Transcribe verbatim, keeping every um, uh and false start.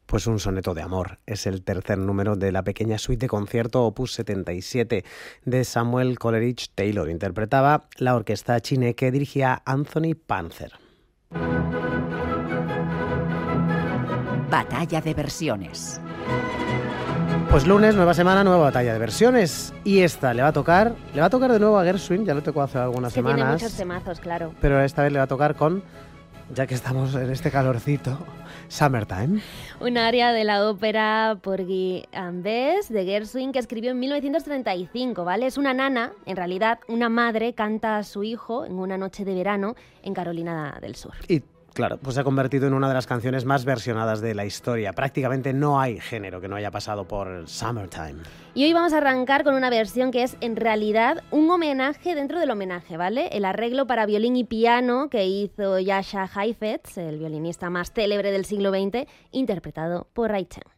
Pues un soneto de amor. Es el tercer número de la pequeña suite de concierto opus setenta y siete de Samuel Coleridge Taylor. Interpretaba la orquesta Chine que dirigía Anthony Panzer. Batalla de versiones. Pues lunes, nueva semana, nueva batalla de versiones. Y esta le va a tocar, le va a tocar de nuevo a Gershwin, ya lo tocó hace algunas que semanas. Tiene muchos temazos, claro. Pero esta vez le va a tocar con, ya que estamos en este calorcito, Summertime. Un aria de la ópera Porgy and Bess de Gershwin que escribió en mil novecientos treinta y cinco, ¿vale? Es una nana, en realidad, una madre canta a su hijo en una noche de verano en Carolina del Sur. Y claro, pues se ha convertido en una de las canciones más versionadas de la historia. Prácticamente no hay género que no haya pasado por Summertime. Y hoy vamos a arrancar con una versión que es en realidad un homenaje dentro del homenaje, ¿vale? El arreglo para violín y piano que hizo Jascha Heifetz, el violinista más célebre del siglo veinte, interpretado por Ray Chen.